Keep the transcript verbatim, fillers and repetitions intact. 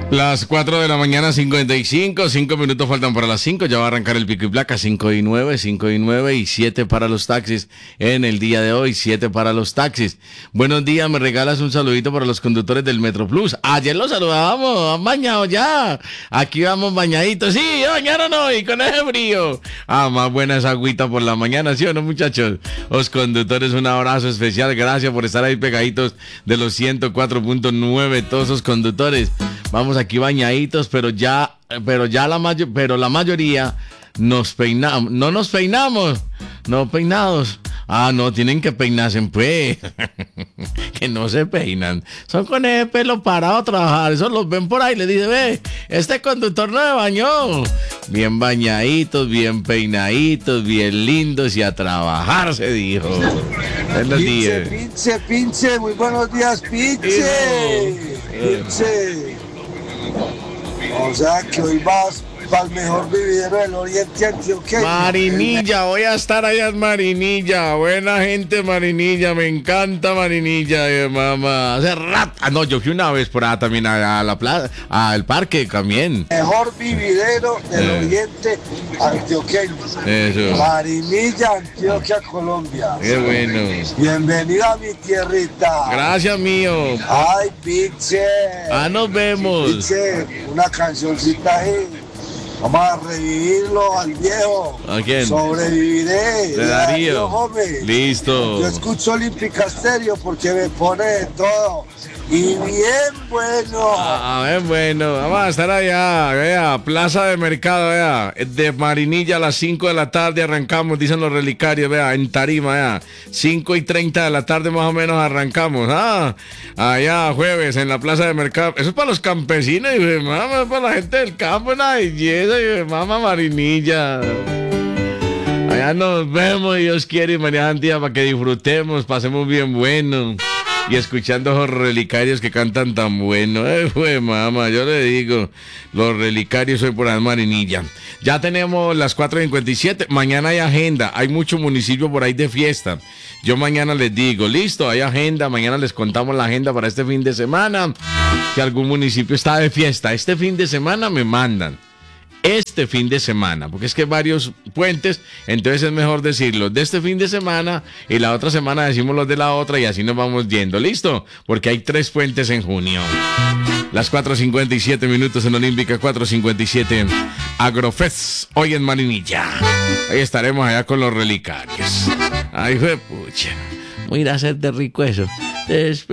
Las cuatro de la mañana, cincuenta y cinco, cinco minutos faltan para las cinco, ya va a arrancar el pico y placa, cinco y nueve, cinco y nueve y siete para los taxis en el día de hoy, siete para los taxis. Buenos días, me regalas un saludito para los conductores del Metro Plus. Ayer los saludábamos, han bañado ya, aquí vamos bañaditos, sí, bañaron hoy con ese frío. Ah, más buena esa agüita por la mañana, ¿sí o no, muchachos? Los conductores, un abrazo especial, gracias por estar ahí pegaditos de los ciento cuatro punto nueve, todos esos conductores. Vamos aquí bañaditos, pero ya, pero ya la mayo, pero la mayoría nos peinamos, no nos peinamos, no peinados. Ah, no, tienen que peinarse, pues. Que no se peinan. Son con ese pelo parado a trabajar. Eso los ven por ahí. Le dice, ve, este conductor no me bañó. Bien bañaditos, bien peinaditos, bien lindos y a trabajar, se dijo. Buenos días. Pinche, pinche, muy buenos días, pinche. Pinche. O sea que hoy vas para el mejor vividero del oriente antioqueño. Marinilla, voy a estar allá en Marinilla. Buena gente, Marinilla. Me encanta Marinilla, eh, mamá. Hace rato. Ah, no, yo fui una vez por allá también a, a la plaza, al parque también. Mejor vividero del Eh. oriente antioqueño. Eso. Marinilla, Antioquia, Colombia. Qué bueno. Bienvenida a mi tierrita. Gracias, mío. Ay, pinche. Ah, nos vemos. Pinche, una cancioncita ahí. Vamos a revivirlo al viejo. ¿A quién? Sobreviviré. De Darío. Gómez. Listo. Yo escucho Olímpica Stereo porque me pone de todo. Y bien bueno. A ver, bueno, vamos a estar allá, vea, Plaza de Mercado, vea, de Marinilla a las cinco de la tarde arrancamos, dicen los relicarios, vea, en Tarima, vea, cinco y treinta de la tarde más o menos arrancamos, ah, allá jueves en la Plaza de Mercado, eso es para los campesinos, y mamá, es para la gente del campo, una belleza, y mamá, Marinilla. Allá nos vemos, Dios quiere, y María Santia, para que disfrutemos, pasemos bien bueno. Y escuchando esos relicarios que cantan tan bueno. Eh, fue mamá, yo le digo, los relicarios hoy por la Marinilla. Ya tenemos las cuatro cincuenta y siete, mañana hay agenda, hay muchos municipios por ahí de fiesta. Yo mañana les digo, listo, hay agenda, mañana les contamos la agenda para este fin de semana. Si algún municipio está de fiesta, este fin de semana me mandan. Este fin de semana, porque es que varios puentes, entonces es mejor decirlo de este fin de semana y la otra semana decimos los de la otra y así nos vamos yendo, ¿listo? Porque hay tres puentes en junio. Las cuatro cincuenta y siete minutos en Olímpica, cuatro cincuenta y siete Agrofest, hoy en Marinilla. Ahí estaremos allá con los relicarios. Ay, fue pucha, voy a ir a hacer de rico eso.